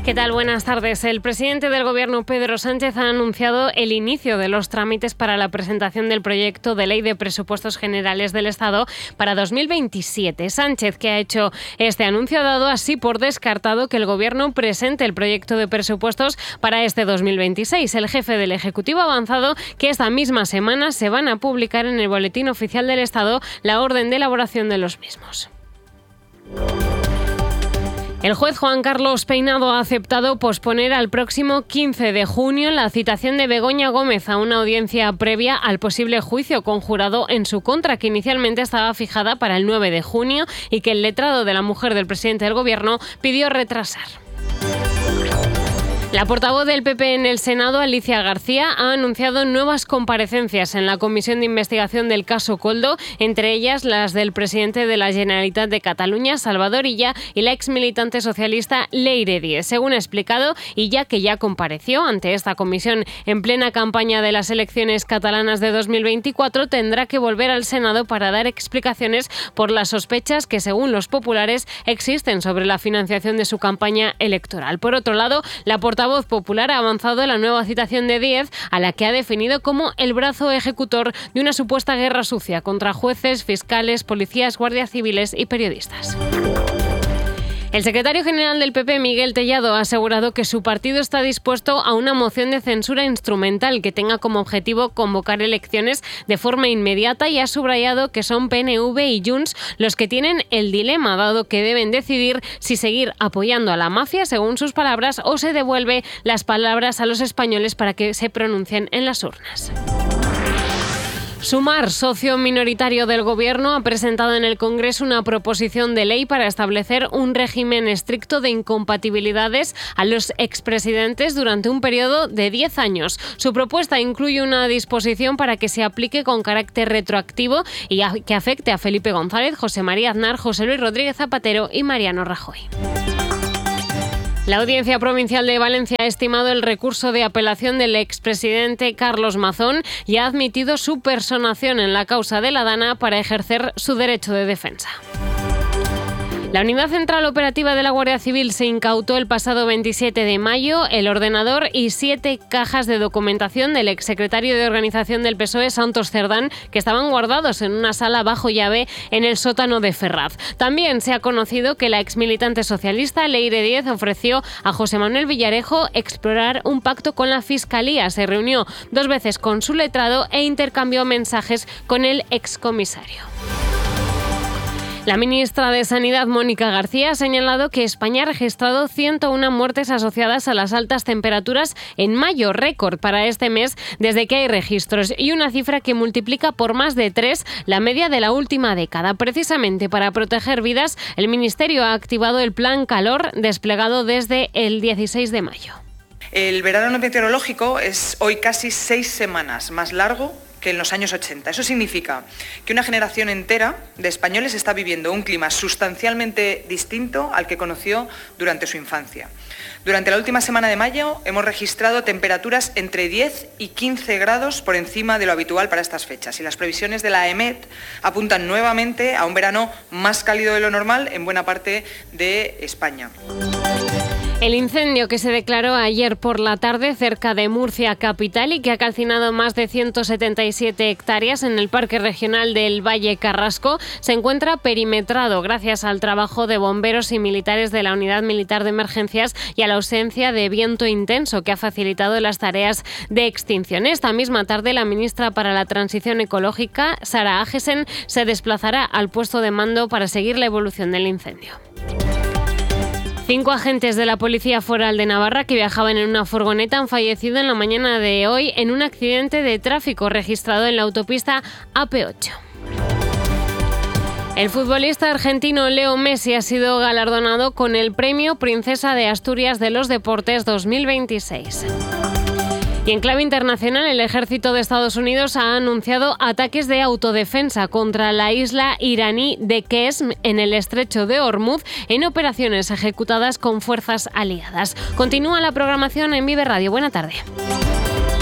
¿Qué tal? Buenas tardes. El presidente del Gobierno, Pedro Sánchez, ha anunciado el inicio de los trámites para la presentación del proyecto de ley de presupuestos generales del Estado para 2027. Sánchez, que ha hecho este anuncio, ha dado así por descartado que el Gobierno presente el proyecto de presupuestos para este 2026. El jefe del Ejecutivo ha avanzado que esta misma semana se van a publicar en el Boletín Oficial del Estado la orden de elaboración de los mismos. El juez Juan Carlos Peinado ha aceptado posponer al próximo 15 de junio la citación de Begoña Gómez a una audiencia previa al posible juicio conjurado en su contra, que inicialmente estaba fijada para el 9 de junio y que el letrado de la mujer del presidente del Gobierno pidió retrasar. La portavoz del PP en el Senado, Alicia García, ha anunciado nuevas comparecencias en la comisión de investigación del caso Koldo, entre ellas las del presidente de la Generalitat de Cataluña, Salvador Illa, y la exmilitante socialista Leire Díez. Según ha explicado, Illa, que ya compareció ante esta comisión en plena campaña de las elecciones catalanas de 2024, tendrá que volver al Senado para dar explicaciones por las sospechas que, según los populares, existen sobre la financiación de su campaña electoral. Por otro lado, la portavoz popular ha avanzado la nueva citación de Díez, a la que ha definido como el brazo ejecutor de una supuesta guerra sucia contra jueces, fiscales, policías, guardias civiles y periodistas. El secretario general del PP, Miguel Tellado, ha asegurado que su partido está dispuesto a una moción de censura instrumental que tenga como objetivo convocar elecciones de forma inmediata, y ha subrayado que son PNV y Junts los que tienen el dilema, dado que deben decidir si seguir apoyando a la mafia, según sus palabras, o se devuelve las palabras a los españoles para que se pronuncien en las urnas. Sumar, socio minoritario del Gobierno, ha presentado en el Congreso una proposición de ley para establecer un régimen estricto de incompatibilidades a los expresidentes durante un periodo de 10 años. Su propuesta incluye una disposición para que se aplique con carácter retroactivo y que afecte a Felipe González, José María Aznar, José Luis Rodríguez Zapatero y Mariano Rajoy. La Audiencia Provincial de Valencia ha estimado el recurso de apelación del expresidente Carlos Mazón y ha admitido su personación en la causa de la Dana para ejercer su derecho de defensa. La Unidad Central Operativa de la Guardia Civil se incautó el pasado 27 de mayo el ordenador y 7 cajas de documentación del exsecretario de Organización del PSOE, Santos Cerdán, que estaban guardados en una sala bajo llave en el sótano de Ferraz. También se ha conocido que la exmilitante socialista Leire Díez ofreció a José Manuel Villarejo explorar un pacto con la Fiscalía. Se reunió 2 veces con su letrado e intercambió mensajes con el excomisario. La ministra de Sanidad, Mónica García, ha señalado que España ha registrado 101 muertes asociadas a las altas temperaturas en mayo, récord para este mes desde que hay registros, y una cifra que multiplica por más de 3 la media de la última década. Precisamente para proteger vidas, el Ministerio ha activado el Plan Calor desplegado desde el 16 de mayo. El verano meteorológico es hoy casi 6 semanas más largo que en los años 80. Eso significa que una generación entera de españoles está viviendo un clima sustancialmente distinto al que conoció durante su infancia. Durante la última semana de mayo hemos registrado temperaturas entre 10 y 15 grados por encima de lo habitual para estas fechas, y las previsiones de la EMET apuntan nuevamente a un verano más cálido de lo normal en buena parte de España. El incendio que se declaró ayer por la tarde cerca de Murcia capital y que ha calcinado más de 177 hectáreas en el Parque Regional del Valle Carrasco se encuentra perimetrado gracias al trabajo de bomberos y militares de la Unidad Militar de Emergencias y a la ausencia de viento intenso que ha facilitado las tareas de extinción. Esta misma tarde, la ministra para la Transición Ecológica, Sara Agesen, se desplazará al puesto de mando para seguir la evolución del incendio. 5 agentes de la Policía Foral de Navarra que viajaban en una furgoneta han fallecido en la mañana de hoy en un accidente de tráfico registrado en la autopista AP8. El futbolista argentino Leo Messi ha sido galardonado con el Premio Princesa de Asturias de los Deportes 2026. Y en clave internacional, el ejército de Estados Unidos ha anunciado ataques de autodefensa contra la isla iraní de Qesm en el estrecho de Hormuz en operaciones ejecutadas con fuerzas aliadas. Continúa la programación en Vive Radio. Buena tarde.